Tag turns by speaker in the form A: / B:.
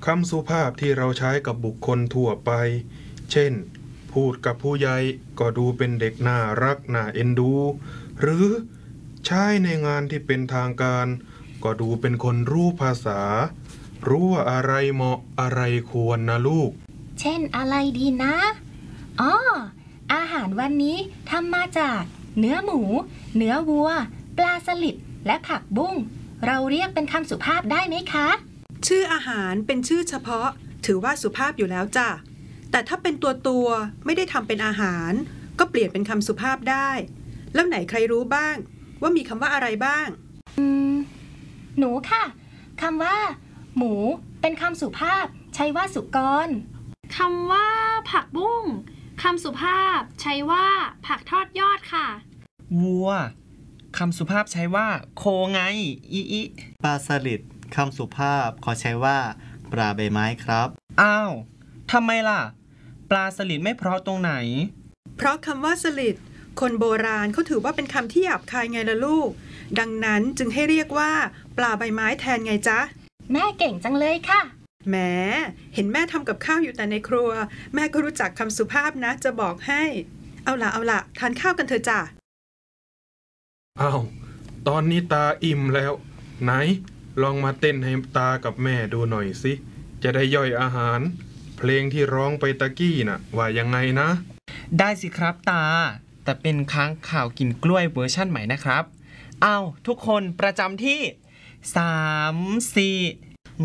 A: คำสุภาพที่เราใช้กับบุคคลทั่วไปเช่นพูดกับผู้ใหญ่ก็ดูเป็นเด็กน่ารักน่าเอ็นดูหรือใช้ในงานที่เป็นทางการก็ดูเป็นคนรู้ภาษารู้ว่าอะไรเหมาะอะไรควรนะลูก
B: เช่นอะไรดีนะอ๋ออาหารวันนี้ทำมาจากเนื้อหมูเนื้อวัวปลาสลิดและผักบุ้งเราเรียกเป็นคำสุภาพได้ไหมคะ
C: ชื่ออาหารเป็นชื่อเฉพาะถือว่าสุภาพอยู่แล้วจ้ะแต่ถ้าเป็นตัวไม่ได้ทำเป็นอาหารก็เปลี่ยนเป็นคำสุภาพได้แล้วไหนใครรู้บ้างว่ามีคำว่าอะไรบ้าง
B: หนูค่ะคำว่าหมูเป็นคำสุภาพใช้ว่าสุกร
D: คำว่าผักบุ้งคำสุภาพใช้ว่าผักทอดยอดค่ะ
E: วัวคำสุภาพใช้ว่าโคไงอี
F: ปลาสลิดคำสุภาพขอใช้ว่าปลาใบไม้ครับ
E: อ้าวทำไมล่ะปลาสลิดไม่เพราะตรงไหน
C: เพราะคำว่าสลิดคนโบราณเขาถือว่าเป็นคำที่หยาบคายไงล่ะลูกดังนั้นจึงให้เรียกว่าปลาใบไม้แทนไงจ๊ะ
B: แม่เก่งจังเลยค่ะ
C: แหมเห็นแม่ทำกับข้าวอยู่แต่ในครัวแม่ก็รู้จักคำสุภาพนะจะบอกให้เอาล่ะทานข้าวกันเถอะจ้ะ
A: อ้าวตอนนี้ตาอิ่มแล้วไหนลองมาเต้นให้ตากับแม่ดูหน่อยสิจะได้ย่อยอาหารเพลงที่ร้องไปตะกี้น่ะว่ายังไงนะ
E: ได้สิครับตาแต่เป็นค้างข่าวกินกล้วยเวอร์ชั่นใหม่นะครับอ้าวทุกคนประจำที่3 4